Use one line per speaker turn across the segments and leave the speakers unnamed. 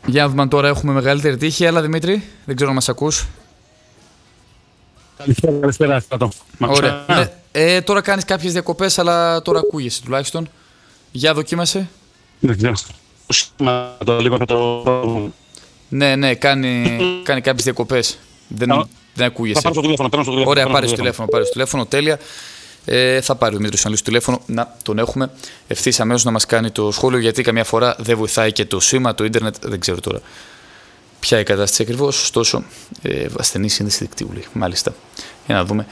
Για να δούμε αν τώρα έχουμε μεγαλύτερη τύχη. Έλα Δημήτρη, δεν ξέρω αν μας ακούς.
Καλησπέρα.
Ωραία. Ναι. Τώρα κάνεις κάποιες διακοπές, αλλά τώρα ακούγεσαι τουλάχιστον. Για δοκίμασε.
Δεν ξέρω.
Ναι, κάνει κάποιες διακοπές. Δεν ακούγεσαι.
Θα πάρω στο τηλέφωνο.
Ωραία, πάρεις τηλέφωνο, τέλεια. Θα πάρει ο Δημήτρης να λύσει το τηλέφωνο, να τον έχουμε ευθύς αμέσως να μας κάνει το σχόλιο, γιατί καμιά φορά δεν βοηθάει και το σήμα, το ίντερνετ, δεν ξέρω τώρα ποια η κατάσταση ακριβώς, ωστόσο ασθενή σύνδεση δικτύου λέει. Μάλιστα, για να δούμε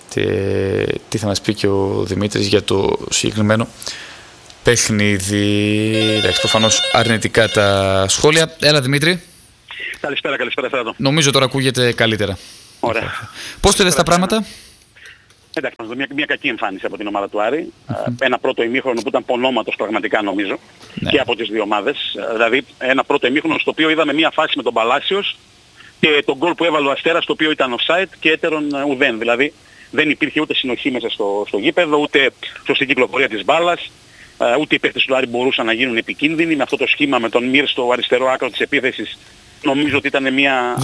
τι θα μας πει και ο Δημήτρης για το συγκεκριμένο παιχνίδι. Εντάξει, προφανώς αρνητικά τα σχόλια. Έλα Δημήτρη.
Καλησπέρα.
Νομίζω τώρα ακούγεται καλύτερα.
Ωραία.
Πώς το είδες τα πράγματα?
Εντάξει, μια κακή εμφάνιση από την ομάδα του Άρη. Ένα πρώτο ημίχρονο που ήταν πονόματος πραγματικά νομίζω και από τις δύο ομάδες. Δηλαδή ένα πρώτο ημίχρονο στο οποίο είδαμε μια φάση με τον Παλάσιος και τον γκολ που έβαλε ο Αστέρας, το οποίο ήταν offside και έτερον ουδέν. Δηλαδή δεν υπήρχε ούτε συνοχή μέσα στο γήπεδο, ούτε σωστή κυκλοφορία της μπάλας, ούτε οι παίκτες του Άρη μπορούσαν να γίνουν επικίνδυνοι. Με αυτό το σχήμα με τον Μυρ στο αριστερό άκρο της επίθεσης, νομίζω ότι ήταν μια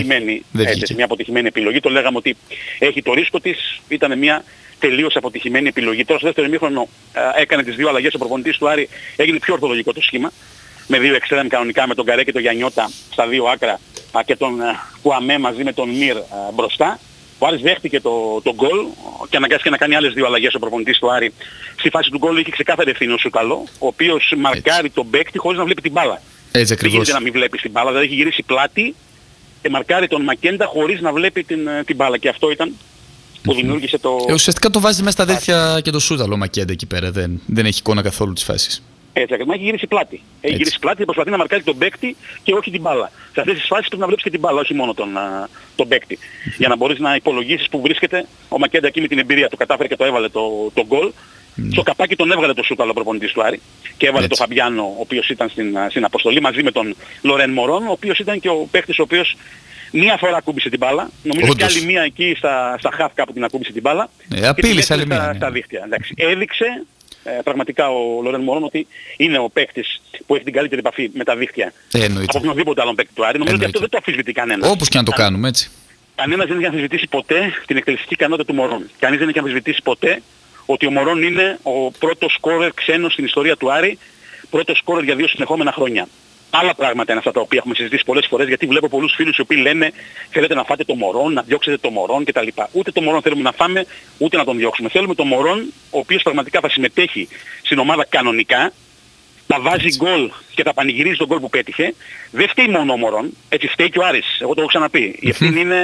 αποτυχημένη επιλογή. Το λέγαμε ότι έχει το ρίσκο της, ήταν μια τελείως αποτυχημένη επιλογή. Τώρα στο δεύτερο ημίχρονο έκανε τις δύο αλλαγές ο προπονητής του Άρη, έγινε πιο ορθολογικό το σχήμα, με δύο εξτρέμ κανονικά, με τον Καρέ και τον Γιαννιώτα στα δύο άκρα και τον Κουαμέ μαζί με τον Μυρ μπροστά. Ο Άρης δέχτηκε το γκολ και αναγκάστηκε να κάνει άλλες δύο αλλαγές ο προπονητής του Άρη. Στη φάση του γκολ είχε ξεκάθαρη ευθύνη ο Σούταλο, ο οποίος μαρκάρει τον παίκτη χωρίς να βλέπει την μπάλα.
Έτσι ακριβώς.
Δεν γίνεται να μην βλέπει την μπάλα, δηλαδή έχει γυρίσει πλάτη και μαρκάρει τον Μακέντα χωρίς να βλέπει την μπάλα. Και αυτό ήταν που δημιούργησε το...
Ουσιαστικά το βάζει μέσα στα αδέρφια και το Σούταλο ο Μακέντα εκεί πέρα, δεν έχει εικόνα καθόλου της φάσης.
Έτσι ακριβώς, έχει γυρίσει πλάτη. Έχει γυρίσει πλάτη και προσπαθεί να μαρκάρει τον παίκτη και όχι την μπάλα. Σε αυτές τις φάσεις πρέπει να βλέπεις και την μπάλα, όχι μόνο τον παίκτη. Για να μπορείς να υπολογίσεις που βρίσκεται ο Μακέντα εκεί με την εμπειρία του. Κατάφερε και το έβαλε το γκολ. Στο καπάκι τον έβγαλε το Σούταλο ο προπονητής του Άρη και έβαλε τον Φαμπιάνο, ο οποίος ήταν στην αποστολή, μαζί με τον Λορέν Μωρόν, ο οποίος ήταν και ο παίκτης ο οποίος μία φορά ακούμπησε την μπάλα. Νομίζω και άλλη μία εκεί στα χαφ κάπου την ακούμπησε την μπάλα.
Απείλησε άλλη μία.
Στα δίχτυα. Εντάξει. Έδειξε πραγματικά ο Λορέν Μωρόν ότι είναι ο παίκτης που έχει την καλύτερη επαφή με τα δίχτυα από οποιονδήποτε άλλον παίκτη του Άρη. Νομίζω ότι αυτό δεν το αφισβητεί κανένας.
Όπως και να το κάνουμε έτσι.
Κανένας δεν έχει αμφισβητήσει ποτέ την εκτελεστική ικανότητα του Μωρόν. Κανείς δεν έχει αμφισβητήσει ποτέ ότι ο Μωρόν είναι ο πρώτος σκόρερ ξένος στην ιστορία του Άρη, πρώτος σκόρερ για 2 συνεχόμενα χρόνια. Άλλα πράγματα είναι αυτά τα οποία έχουμε συζητήσει πολλές φορές, γιατί βλέπω πολλούς φίλους οι οποίοι λένε θέλετε να φάτε το Μωρόν, να διώξετε το Μωρόν κτλ. Ούτε το Μωρόν θέλουμε να φάμε, ούτε να τον διώξουμε. Θέλουμε το Μωρόν, ο οποίος πραγματικά θα συμμετέχει στην ομάδα κανονικά, θα βάζει γκολ και θα πανηγυρίζει τον γκολ που πέτυχε. Δεν φταίει μόνο ο Μωρόν, έτσι φταίει και ο Άρης. Εγώ το έχω ξαναπεί. Η ευθύνη είναι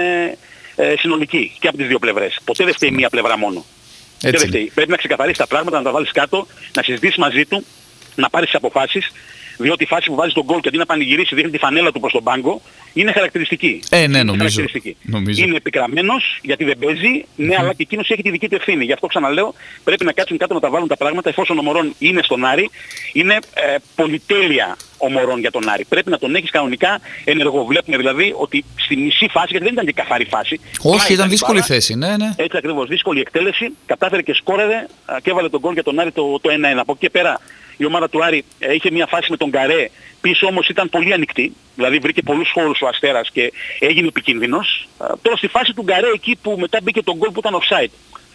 συνολική και από τις δύο πλευρές. Ποτέ δεν φταίει μία πλευρά μόνο. Πρέπει να ξεκαθαρίσεις τα πράγματα, να τα βάλεις κάτω, να συζητήσεις μαζί του, να πάρεις τις αποφάσεις, διότι η φάση που βάζει τον γκολ και αντί να πανηγυρίσει δείχνει τη φανέλα του προς τον πάγκο, είναι χαρακτηριστική.
Ναι, νομίζω.
Είναι επικραμμένος γιατί δεν παίζει, αλλά και εκείνος έχει τη δική του ευθύνη. Γι' αυτό ξαναλέω, πρέπει να κάτσουν κάτω να τα βάλουν τα πράγματα, εφόσον ο Μωρόν είναι στον Άρη, είναι πολυτέλεια ο Μωρόν για τον Άρη. Πρέπει να τον έχεις κανονικά ενεργό. Βλέπουμε δηλαδή ότι στη μισή φάση, γιατί δεν ήταν και καθαρή φάση.
Όχι, ήταν δύσκολη θέση, ναι.
Έτσι ακριβώς, δύσκολη εκτέλεση, κατάφερε και σκόρερε και έβαλε τον γκολ για τον Άρη το 1-1. Από εκεί και πέρα η ομάδα του Άρη είχε μια φάση με τον Καρέ, πίσω όμως ήταν πολύ ανοιχτή, δηλαδή βρήκε πολλούς χώρους ο Αστέρας και έγινε επικίνδυνος. Τώρα στη φάση του Καρέ εκεί που μετά μπήκε τον γκολ που ήταν offside.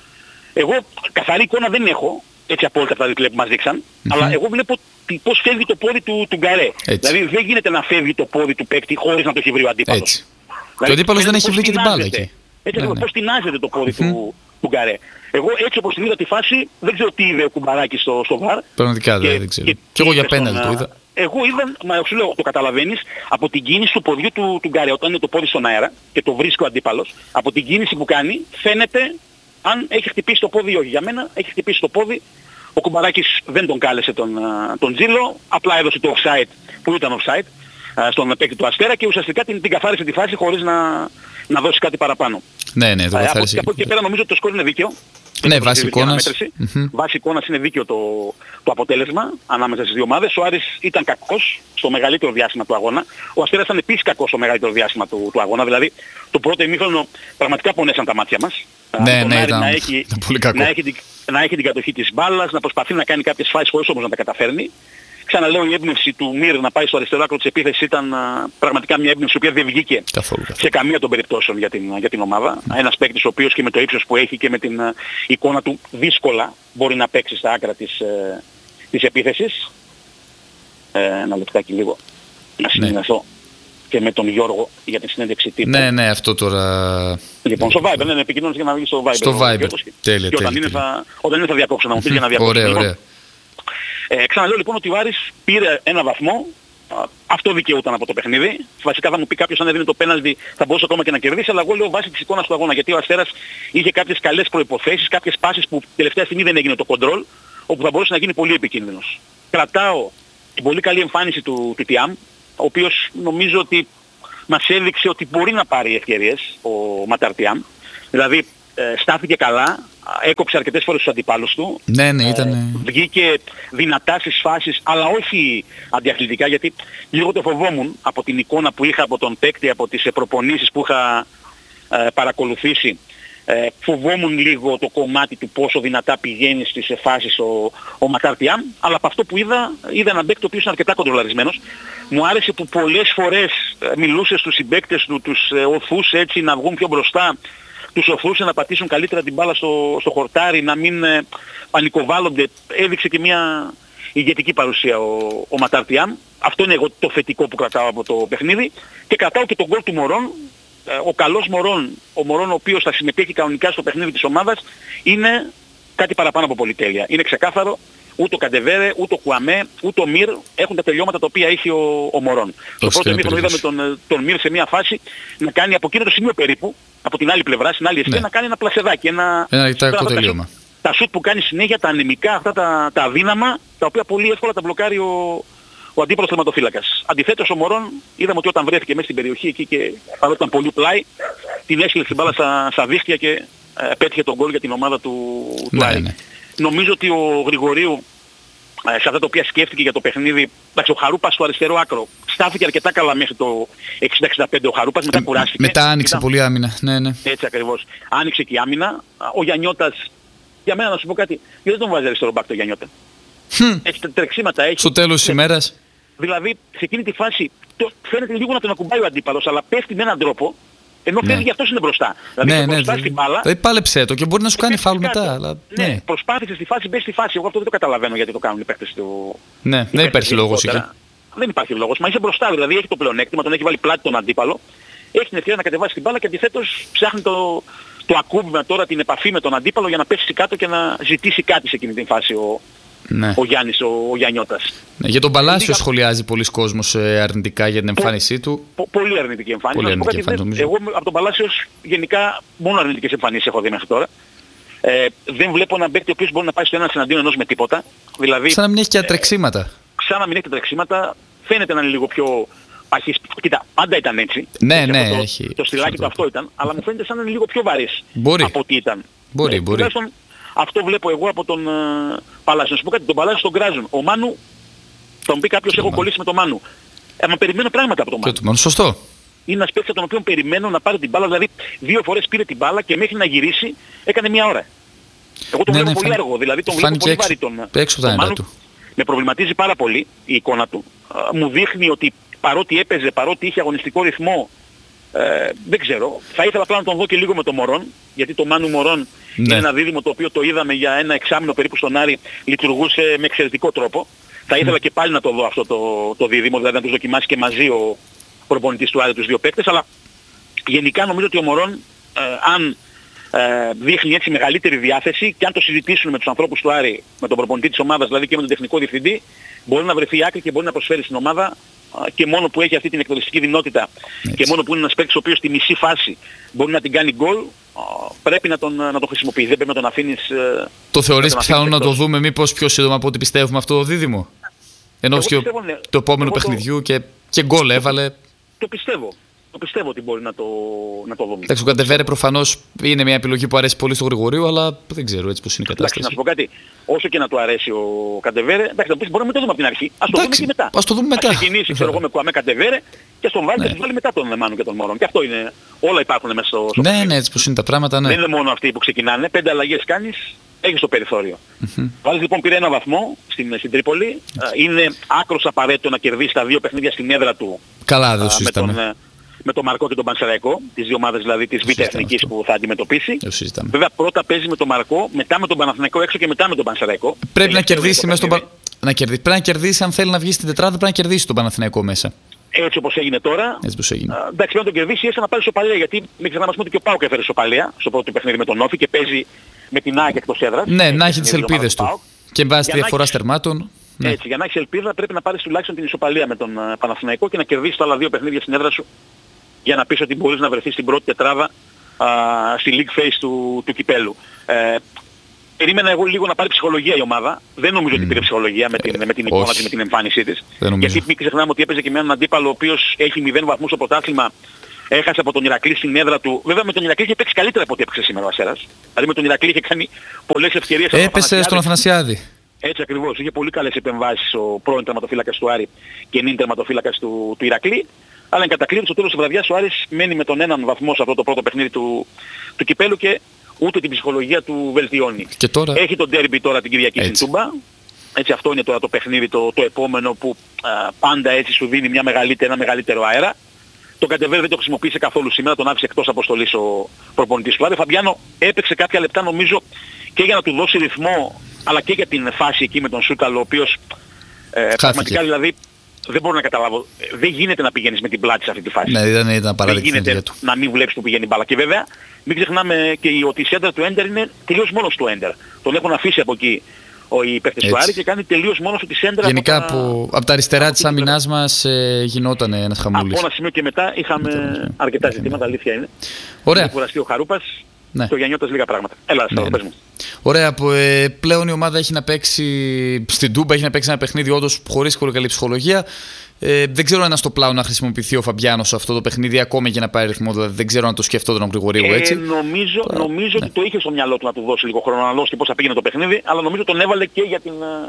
Εγώ καθαρή εικόνα δεν έχω, έτσι απόλυτα από τα διπλέ που μας δείξαν, αλλά εγώ βλέπω πώς φεύγει το πόδι του Γκαρέ. Δηλαδή δεν γίνεται να φεύγει το πόδι του παίκτη χωρίς να το έχει βρει ο αντίπαλος.
Δηλαδή, ο αντίπαλος δεν έχει βρει και την μπάλα εκεί.
Έτσι πώς τεινάζεται το πόδι του Γκαρέ. Εγώ έτσι όπως την είδα τη φάση, δεν ξέρω τι είδε ο Κουμπαράκης στο βαρ.
Πραγματικά δεν ξέρω. Και εγώ για πέναλτι το είδα.
Εγώ είδα, μα σου λέω, το καταλαβαίνεις, από την κίνηση του ποδιού του Γκαρέ, όταν είναι το πόδι στον αέρα και το βρίσκει ο αντίπαλος, από την κίνηση που κάνει φαίνεται αν έχει χτυπήσει το πόδι ή όχι. Για μένα έχει χτυπήσει το πόδι. Ο Κουμπαράκης δεν τον κάλεσε τον Τζίλο, απλά έδωσε το offside που ήταν offside στον παίκτη του Αστέρα και ουσιαστικά την καθάρισε τη φάση χωρίς να δώσει κάτι παραπάνω.
Ναι, το καθάρισε.
Από εκεί και πέρα νομίζω ότι το σκορ είναι δίκαιο.
Ναι, βάση εικόνας.
Βάση εικόνας είναι δίκαιο το αποτέλεσμα ανάμεσα στις δύο ομάδες. Ο Άρης ήταν κακός στο μεγαλύτερο διάστημα του αγώνα. Ο Αστέρας ήταν επίσης κακός στο μεγαλύτερο διάστημα του αγώνα. Δηλαδή το πρώτο ημίχρονο πραγματικά πονέσαν τα μάτια μας.
Ναι, ήταν πολύ κακό.
Να έχει την κατοχή της μπάλας, να προσπαθεί να κάνει κάποιες φάσεις χωρίς όμως να τα καταφέρνει. Ξαναλέω, η έμπνευση του Μυρ να πάει στο αριστερό άκρο της επίθεσης ήταν πραγματικά μια έμπνευση που δεν βγήκε σε καμία των περιπτώσεων για την ομάδα. Ένας παίκτης ο οποίος και με το ύψος που έχει και με την εικόνα του δύσκολα μπορεί να παίξει στα άκρα της επίθεσης. Ένα λεπτάκι λίγο να συνενεθώ και με τον Γιώργο για την συνέντευξη τύπου.
Ναι, αυτό τώρα...
Λοιπόν, στο Viber, ναι, επικοινωνείς για να βγει στο Viber.
Στο Viber, τέλεια.
Και όταν είναι θα διακόψω, να μου πεις για να διακόψω.
Ωραία.
Ξαναλέω λοιπόν ότι ο Άρης πήρε ένα βαθμό, αυτό δικαιούταν από το παιχνίδι. Βασικά θα μου πει κάποιος αν έδινε το πέναλτι θα μπορούσε ακόμα και να κερδίσει, αλλά εγώ λέω βάσει της εικόνας του αγώνα, γιατί ο Αστέρας είχε κάποιες καλές προϋποθέσεις, κάποιες πάσεις που τελευταία στιγμή δεν έγινε το κοντρόλ, όπου θα μπορούσε να γίνει πολύ επικίνδυνος. Κρατάω την πολύ καλή εμφάνιση του Τιτιάμ, ο οποίος νομίζω ότι μας έδειξε ότι μπορεί να πάρει ευκαιρίες ο Ματαρτιάμ. Δηλαδή στάθηκε καλά, έκοψε αρκετές φορές τους αντιπάλους του.
Ναι, ήταν...
Βγήκε δυνατά στις φάσεις, αλλά όχι αντιαθλητικά, γιατί λίγο το φοβόμουν από την εικόνα που είχα από τον παίκτη, από τις προπονήσεις που είχα παρακολουθήσει. Φοβόμουν λίγο το κομμάτι του πόσο δυνατά πηγαίνει στις φάσεις ο Ματαρτιάμ, αλλά από αυτό που είδα έναν παίκτη ο οποίος είναι αρκετά κοντρολαρισμένος. Μου άρεσε που πολλές φορές μιλούσε στους συμπαίκτες του, τους οθούσε έτσι να βγουν πιο μπροστά, τους οθούσε να πατήσουν καλύτερα την μπάλα στο χορτάρι, να μην πανικοβάλλονται. Έδειξε και μια ηγετική παρουσία ο Ματαρτιάμ. Αυτό είναι εγώ το θετικό που κρατάω από το παιχνίδι, και κρατάω και τον γκολ του Μωρόν. Ο καλός Μωρόν, ο Μωρόν ο οποίος θα συμμετέχει κανονικά στο παιχνίδι της ομάδας, είναι κάτι παραπάνω από πολυτέλεια. Είναι ξεκάθαρο, ούτε ο Καντεβέρε, ούτε ο Κουαμέ, ούτε ο Μυρ έχουν τα τελειώματα τα οποία έχει ο Μωρόν. Στο πρώτο ημίχρονο είδαμε τον Μυρ σε μια φάση να κάνει από εκείνο το σημείο περίπου, από την άλλη πλευρά, στην άλλη ευθεία, να κάνει ένα πλασεδάκι. Ένα
τελείωμα.
Τα σουτ που κάνει συνέχεια, τα ανεμικά, αυτά τα αδύναμα, τα οποία πολύ εύκολα τα μπλοκάρει ο αντίπαλος τερματοφύλακας. Αντιθέτως ο Μωρόν είδαμε ότι όταν βρέθηκε μέσα στην περιοχή εκεί και παρότι ήταν πολύ πλάι, την έστειλε στην μπάλα στα δίχτυα και πέτυχε τον γκολ για την ομάδα του Άρη. Ναι. Νομίζω ότι ο Γρηγορίου σε αυτά τα οποία σκέφτηκε για το παιχνίδι, εντάξει, ο Χαρούπας στο αριστερό άκρο στάθηκε αρκετά καλά μέχρι το 60-65. Ο Χαρούπας μετά κουράστηκε.
Μετά άνοιξε πολύ άμυνα. Ναι.
Έτσι ακριβώς. Άνοιξε και η άμυνα. Ο Γιαννιώτας, για μένα να σου πω κάτι, γιατί δεν τον βάζει αριστερό μπακ το Γιαννιώτα. Έχει τρεξίματα, έχει.
Στο τέλος της ημέρας.
Δηλαδή σε εκείνη τη φάση φαίνεται λίγο να τον ακουμπάει ο αντίπαλος, αλλά πέφτει με έναν τρόπο, ενώ φεύγει αυτός είναι μπροστά. Δηλαδή μπροστά στην μπάλα.
Δηλαδή πάλεψε το και μπορεί να σου κάνει φάουλ μετά. Αλλά...
Ναι, προσπάθησε στη φάση, μπες στη φάση. Εγώ αυτό δεν το καταλαβαίνω γιατί το κάνουν οι παίκτες του.
Ναι, δεν υπάρχει λόγος εκεί.
Δεν υπάρχει λόγος. Μα είσαι μπροστά, δηλαδή έχει το πλεονέκτημα, τον έχει βάλει πλάτη τον αντίπαλο. Έχει την ευκαιρία να κατεβάσει την μπάλα και αντιθέτως ψάχνει το ακούμπημα τώρα, την επαφή με τον αντίπαλο για να πέσει κάτω και να ζητήσει κάτι σε εκείνη την φάση ο Γιάννης, ο Γιαννιώτας.
Ναι, για τον Παλάσιο σχολιάζει πολλοί κόσμος αρνητικά για την εμφάνισή του.
Πολύ αρνητική εμφάνιση. Εγώ από τον Παλάσιο γενικά μόνο αρνητικές εμφανίσεις έχω δει μέχρι τώρα. Δεν βλέπω έναν παίκτη ο οποίος μπορεί να πάει στο ένας εναντίον ενός με τίποτα. Δηλαδή,
σαν να μην έχει και τρεξίματα.
Σαν να μην έχει και τρεξίματα. Φαίνεται να είναι λίγο πιο παχύς. Κοίτα, πάντα ήταν έτσι.
Ναι, έχει.
Το στυλάκι του αυτό ήταν. Αλλά μου φαίνεται σαν να είναι λίγο πιο βαρύς από ό,τι ήταν.
Μπορεί.
Αυτό βλέπω εγώ από τον Παλάσιο. Να σου πω κάτι, τον Παλάσιο τον κράζουν. Ο Μάνου, θα μου πει κάποιος έχω κολλήσει με τον Μάνου. Μα περιμένω πράγματα από τον Μάνου.
Σωστό.
Είναι ένας παίκτης από τον οποίο περιμένω να πάρει την μπάλα. Δηλαδή 2 φορές πήρε την μπάλα και μέχρι να γυρίσει έκανε 1 ώρα. Εγώ τον βλέπω πολύ αργό. Δηλαδή τον βλέπω πολύ βαρύ τον Μάνου. Με προβληματίζει πάρα πολύ η εικόνα του. Μου δείχνει ότι παρότι έπαιζε, παρότι είχε αγωνιστικό ρυθμό, δεν ξέρω. Θα ήθελα απλά να τον δω και λίγο με τον Μωρόν, γιατί το Μάνου Μωρόν είναι ένα δίδυμο το οποίο το είδαμε για ένα εξάμηνο περίπου στον Άρη, λειτουργούσε με εξαιρετικό τρόπο. Θα ήθελα και πάλι να το δω αυτό το δίδυμο, δηλαδή να τους δοκιμάσει και μαζί ο προπονητής του Άρη τους 2 παίκτες, αλλά γενικά νομίζω ότι ο Μωρόν, αν δείχνει έτσι μεγαλύτερη διάθεση και αν το συζητήσουν με τους ανθρώπους του Άρη, με τον προπονητή της ομάδας, δηλαδή και με τον τεχνικό διευθυντή, μπορεί να βρεθεί άκρη και μπορεί να προσφέρει στην ομάδα. Και μόνο που έχει αυτή την εκτελεστική δυνότητα και μόνο που είναι ένας παίκτης ο οποίος στη μισή φάση μπορεί να την κάνει γκολ, πρέπει να τον χρησιμοποιεί. Δεν πρέπει να τον αφήνεις.
Το θεωρείς πιθανό να το δούμε μήπως πιο σύντομα από ό,τι πιστεύουμε αυτό το δίδυμο? Ενώ και το επόμενο παιχνιδιού και γκολ έβαλε.
Το πιστεύω ότι μπορεί να το δούμε.
Εντάξει, ο Καντεβέρε προφανώς είναι μια επιλογή που αρέσει πολύ στο Γρηγορίου, αλλά δεν ξέρω έτσι πώς είναι η κατάσταση.
Να σου πω κάτι. Όσο και να του αρέσει ο Καντεβέρε, εντάξει, θα πεις μπορούμε να το δούμε από την αρχή. Ας το δούμε και μετά.
Ας το δούμε μετά.
Ας ξεκινήσει, ξέρω εγώ, με Κουαμέ Καντεβέρε και στον βάλει και τον βάλει μετά τον Μάνου και τον Μωρόν. Και αυτό είναι. Όλα υπάρχουν μέσα στο.
Ναι, έτσι πως είναι τα πράγματα. Ναι.
Δεν είναι μόνο αυτοί που ξεκινάνε. 5 αλλαγές κάνεις έχεις το περιθώριο. Βάζεις λοιπόν, πήρε ένα βαθμό στην Τρίπολη. Είναι άκρως απαραίτητο να κερδίσει τα 2 παιχνίδια στην έδρα του.
Καλά, δεν συζητάμε.
Με τον Μαρκό και τον Πανσεραϊκό, τις δύο ομάδες δηλαδή της Β' Εθνικής που θα αντιμετωπίσει. Βέβαια πρώτα παίζει με τον Μαρκό, μετά με τον Παναθηναϊκό έξω και μετά με τον Πανσεραϊκό.
Πρέπει να κερδίσει μέσα στον Πρέπει να κερδίσει, αν θέλει να βγει στην τετράδα, πρέπει να κερδίσει τον Παναθηναϊκό μέσα.
Έτσι όπως έγινε τώρα.
Έτσι όπως έγινε.
Εντάξει, πρέπει να τον κερδίσει, έστω να πάρει ισοπαλία. Γιατί μην ξεχνάμε ότι και ο ΠΑΟΚ έφερε ισοπαλία στο πρώτο παιχνίδι με τον Όφη και παίζει με την ΑΕΚ εκτός έδρας.
Ναι, να έχει τις ελπίδες του. Και βάζει τη διαφορά στερμάτων.
Ναι. Έτσι, για να έχεις ελπίδα πρέπει να πάρεις τουλάχιστον την ισοπαλία με τον Παναθηναϊκό και να κερδίσεις τα άλλα 2 παιχνίδια στην έδρα σου για να πεις ότι μπορείς να βρεθείς στην πρώτη τετράδα στη league phase του κυπέλου. Περίμενα εγώ λίγο να πάρει ψυχολογία η ομάδα. Δεν νομίζω ότι πήρε ψυχολογία με την εικόνα της, με την εμφάνισή της. Γιατί μην ξεχνάμε ότι έπαιζε και με έναν αντίπαλο ο οποίος έχει 0 βαθμούς στο πρωτάθλημα. Έχασε από τον Ηρακλή στην έδρα του. Βέβαια με τον Ηρακλή είχε παίξει καλύτερα από ό,τι έπαιξε σήμερα ο Αστέρας. Δηλαδή με τον Ηρακλή είχε κάνει πολλές ευκαιρίες.
Έπεσε στον Αθανασιάδη.
Έτσι ακριβώς. Είχε πολύ καλές επεμβάσεις ο πρώην τερματοφύλακας του Άρη και νυν τερματοφύλακας του Ηρακλή. Αλλά εν κατακλείδη στο τέλος της βραδιάς ο Άρης μένει με τον έναν βαθμό σε αυτό το πρώτο παιχνίδι του κυπέλου και ούτε την ψυχολογία του βελτιώνει.
Και τώρα...
Έχει τον ντέρμπι τώρα την Κυριακή στην Τούμπα. Έτσι αυτό είναι τώρα το παιχνίδι το επόμενο που πάντα έτσι σου δίνει ένα μεγαλύτερο αέρα. Τον Κατεβέρ δεν το χρησιμοποίησε καθόλου σήμερα, τον άφησε εκτός αποστολής ο προπονητής του Άρη. Φαμπιάνο έπαιξε κάποια λεπτά νομίζω και για να του δώσει ρυθμό αλλά και για την φάση εκεί με τον Σούταλο ο οποίος πραγματικά δηλαδή δεν μπορώ να καταλάβω. Δεν γίνεται να πηγαίνεις με την πλάτη σε αυτή τη φάση.
Ναι, ήταν
δεν γίνεται να μην βλέπεις που πηγαίνει η μπάλα. Και βέβαια μην ξεχνάμε και ότι η σέντρα του Έντερ είναι τελείως μόνος του Έντερ. Τον έχουν αφήσει από εκεί οι παίκτες του Άρη και κάνει τελείως μόνος του τη σέντρα.
Γενικά από τα αριστερά της άμυνάς μας γινόταν ένας χαμούλης.
Από ένα σημείο και μετά είχαμε αρκετά ζητήματα, αλήθεια είναι.
Ωραία.
Είχε κουραστεί ο Χαρούπας. Ναι. Το Γιαννιώτας λίγα πράγματα. Έλα, πες μου.
Ωραία, πλέον η ομάδα έχει να παίξει στην Τούμπα, έχει να παίξει ένα παιχνίδι όντως χωρίς πολύ καλή ψυχολογία. Δεν ξέρω αν είναι στο πλάο να χρησιμοποιηθεί ο Φαμπιάνος σε αυτό το παιχνίδι ακόμα και να πάρει ρυθμό. Δηλαδή δεν ξέρω αν το σκεφτόταν ο Γρηγορίου έτσι.
Νομίζω ότι το είχε στο μυαλό του να του δώσει λίγο χρόνο να δώσει πώς θα πήγαινε το παιχνίδι, αλλά νομίζω τον έβαλε και για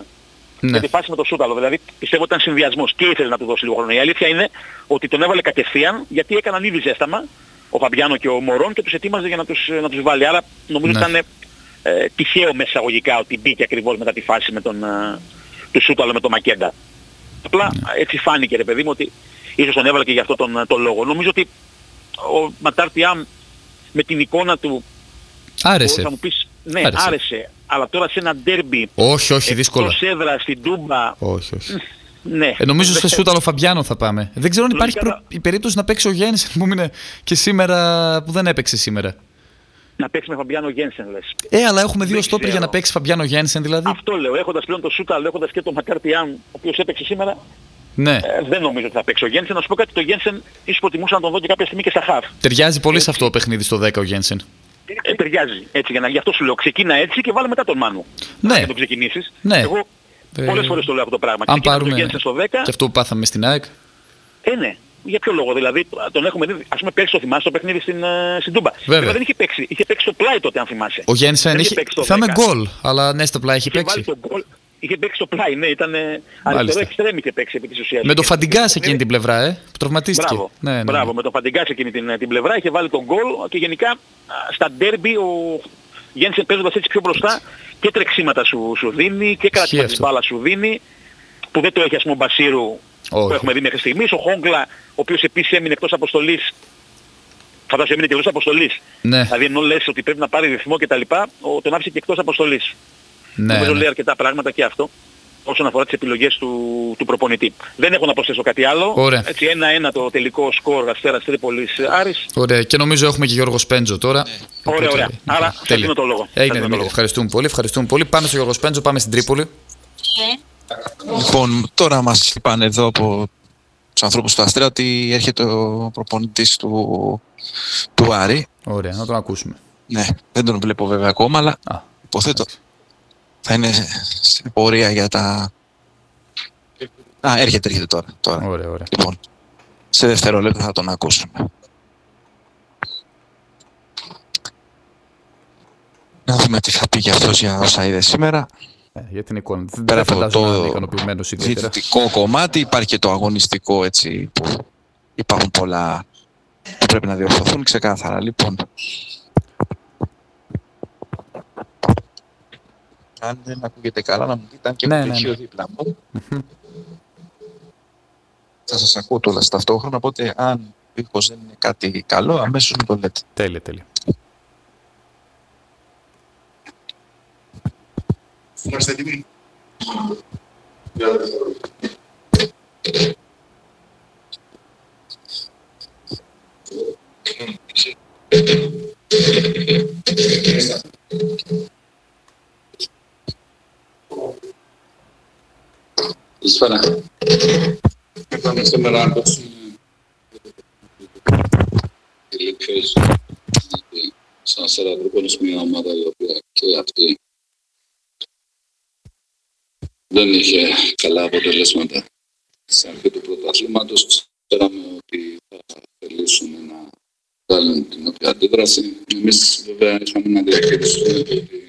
τη φάση με το Σούταλο. Δηλαδή πιστεύω ότι ήταν συνδυασμός και ήθελε να του δώσει λίγο χρόνο. Η αλήθεια είναι ότι τον έβαλε κατευθείαν γιατί έκαναν ήδη ζέσταμα ο Φαμπιάνο και ο Μωρόν και τους ετοίμαζε για να τους βάλει. Άρα νομίζω ότι ήταν τυχαίο μέσα εισαγωγικά ότι μπήκε ακριβώς μετά τη φάση με τον Σούταλο με τον Μακέντα. Απλά έτσι φάνηκε ρε παιδί μου ότι ίσως τον έβαλε και για αυτό τον λόγο. Νομίζω ότι ο Ματάρτιάμ με την εικόνα του
άρεσε.
Θα μου πεις, ναι, άρεσε. Αλλά τώρα σε ένα ντέρμπι
όχι, δύσκολα.
Εκτός έδρα στην Τούμπα.
Όχι.
Ναι.
Νομίζω σε Σούταλο Φαμπιάνο θα πάμε. Δεν ξέρω αν υπάρχει η περίπτωση να παίξει ο Γένσεν που είναι και σήμερα που δεν έπαιξε σήμερα.
Να παίξει με Φαμπιάνο Γένσεν λες.
Αλλά έχουμε δύο στόπερ για να παίξει Φαμπιάνο Γένσεν δηλαδή.
Αυτό λέω. Έχοντας πλέον το Σούταλο, έχοντας και τον Μακάρτιάν, ο οποίος έπαιξε σήμερα.
Ναι.
Δεν νομίζω ότι θα παίξει ο Γένσεν. Να σου πω κάτι, το Γένσεν ίσως προτιμούσα να τον δω και κάποια στιγμή και στα χαφ.
Ταιριάζει πολύ σε αυτό το παιχνίδι στο 10 ο Γένσεν.
Ταιριάζει. Έτσι, γι' αυτό σου λέω. Ξεκίνα έτσι και βάλε μετά τον Μάνου.
Ναι.
Να τον ξεκινήσεις.
Ναι.
Εγώ πολλές φορές το λέω αυτό το πράγμα.
Αν πάρουμε τον Γένσεν στο 10. Και αυτό που πάθαμε στην ΑΕΚ.
Ναι. Για ποιο λόγο, δηλαδή τον έχουμε δει, ας πούμε πέρσι το θυμάσαι το παιχνίδι στην Τούμπα. Βέβαια δεν είχε παίξει, είχε παίξει στο πλάι τότε αν θυμάσαι.
Ο Γένσεν θα με γκολ, αλλά ναι στο πλάι είχε παίξει.
Είχε παίξει στο πλάι, ναι, ήταν αριστερό εξτρέμ είχε παίξει επί της ουσίας.
Με το Φαντιγκά σε εκείνη την πλευρά, που τραυματίστηκε.
Μπράβο, με το Φαντιγκά σε εκείνη την πλευρά είχε βάλει τον γκολ και γενικά στα ντέρμπι ο Γένσεν παίζοντας έτσι πιο μπροστά και τρεξίματα σου δίνει και κρατήμα της μπάλας σου δίνει, που δεν το έχει ας πούμε ο Μπασίρου. Που έχουμε δει μέχρι στιγμής, ο Χόγκλα, ο οποίος επίσης έμεινε εκτός αποστολής, φαντάζομαι έμεινε και εκτός αποστολής. Ναι. Δηλαδή ενώ λες ότι πρέπει να πάρει ρυθμό κτλ, τον άφησε και εκτός αποστολής. Ναι. Νομίζω λέει αρκετά πράγματα και αυτό όσον αφορά τις επιλογές του προπονητή. Δεν έχω να προσθέσω κάτι άλλο.
Ωραία.
Έτσι 1-1 το τελικό σκορ Αστέρας Τρίπολης Άρης.
Ωραία. Και νομίζω έχουμε και Γιώργο Σπέντζο τώρα.
Ωραία. Άρα θα δίνω το λόγο.
Ευχαριστούμε πολύ. Πάμε στο Γιώργο Σπέντζο, πάμε στην Τρίπολη.
Λοιπόν, τώρα μας είπαν εδώ από τους ανθρώπους του Αστέρα ότι έρχεται ο προπονητής του Άρη.
Ωραία, να τον ακούσουμε.
Ναι, δεν τον βλέπω βέβαια ακόμα, αλλά υποθέτω θα είναι σε πορεία για τα... έρχεται τώρα.
Ωραία.
Λοιπόν, σε δευτερόλεπτα θα τον ακούσουμε. Να δούμε τι θα πει και αυτός για όσα είδε σήμερα.
Για την εικόνα. Δεν φαντάζομαι να είναι ικανοποιημένος ιδιαίτερα.
Διαιτητικό κομμάτι, υπάρχει και το αγωνιστικό έτσι που υπάρχουν πολλά που πρέπει να διορθωθούν ξεκάθαρα. Λοιπόν, αν δεν ακούγεται καλά, να μου πείτε, αν και
Ναι,
έχω το
ναι,
ηχείο
ναι.
δίπλα μου. Θα σας ακούω κιόλας ταυτόχρονα, οπότε αν ο ήχος δεν είναι κάτι καλό, αμέσως μου το λέτε.
Τέλεια, τέλεια.
Είμαστε έτοιμοι.
Καλησπέρα. Είπαμε σήμερα να ακούσουμε τη Lakers σαν Σεραδρούπολης, μια ομάδα η οποία και αυτή δεν είχε καλά αποτελέσματα στην αρχή του πρωταθλήματος. Ξέραμε ότι θα θελήσουν να βγάλουν την όποια αντίδραση. Εμείς βέβαια είχαμε να διαχειριστούμε ότι